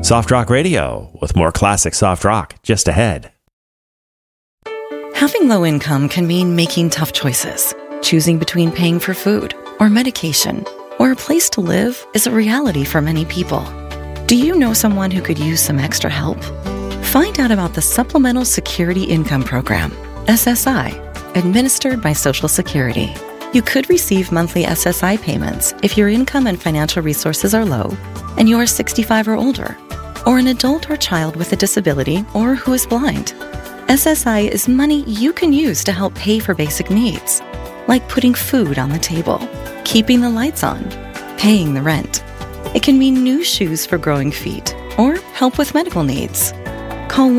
Soft Rock Radio, with more classic soft rock just ahead. Having low income can mean making tough choices. Choosing between paying for food or medication or a place to live is a reality for many people. Do you know someone who could use some extra help? Find out about the Supplemental Security Income Program, SSI, administered by Social Security. You could receive monthly SSI payments if your income and financial resources are low and you are 65 or older, or an adult or child with a disability or who is blind. SSI is money you can use to help pay for basic needs, like putting food on the table, keeping the lights on, paying the rent. It can mean new shoes for growing feet or help with medical needs. Call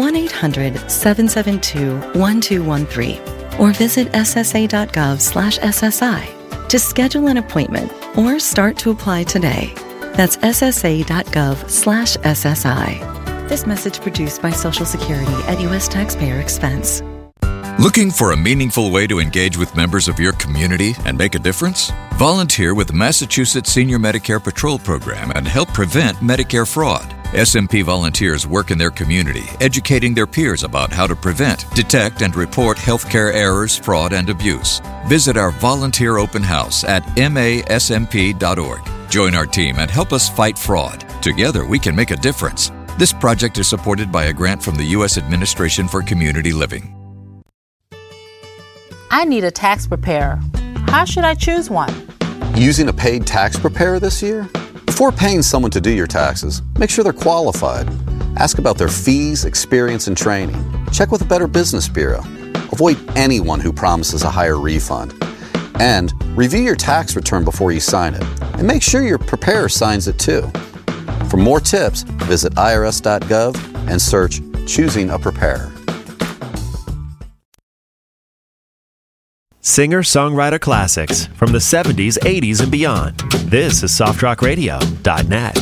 1-800-772-1213 or visit ssa.gov/SSI to schedule an appointment or start to apply today. That's ssa.gov/SSI. This message produced by Social Security at U.S. taxpayer expense. Looking for a meaningful way to engage with members of your community and make a difference? Volunteer with the Massachusetts Senior Medicare Patrol Program and help prevent Medicare fraud. SMP volunteers work in their community, educating their peers about how to prevent, detect, and report healthcare errors, fraud, and abuse. Visit our volunteer open house at masmp.org. Join our team and help us fight fraud. Together, we can make a difference. This project is supported by a grant from the U.S. Administration for Community Living. I need a tax preparer. How should I choose one? Using a paid tax preparer this year? Before paying someone to do your taxes, make sure they're qualified. Ask about their fees, experience, and training. Check with a Better Business Bureau. Avoid anyone who promises a higher refund. And review your tax return before you sign it. And make sure your preparer signs it too. For more tips, visit irs.gov and search Choosing a Preparer. Singer-songwriter classics from the 70s, 80s, and beyond. This is softrockradio.net.